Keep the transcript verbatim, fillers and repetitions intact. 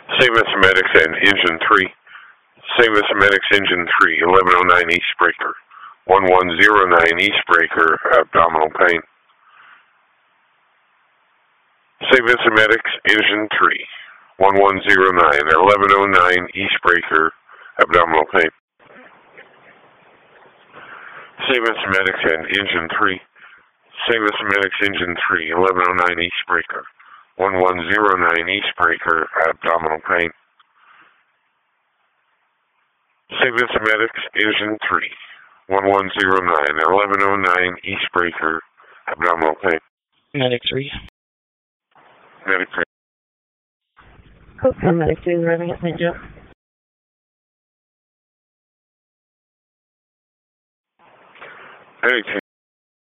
Saint Vincent Medics and Engine three. Saint Vincent Medics Engine three, eleven oh nine East Breaker. one one zero nine East Breaker, abdominal pain. Saint Vincent Medics Engine three, one one zero nine, eleven oh nine East Breaker, abdominal pain. Saint Vincent Medics and Engine three. Saint Vincent Medics Engine three, eleven oh nine East Breaker. one one zero nine East Breaker, abdominal pain. Saint Vincent Medics Engine three, one one zero nine, eleven oh nine East Breaker, abdominal pain. Medic three. Medic three. Okay, Medic three, arriving at Saint Joe. Medic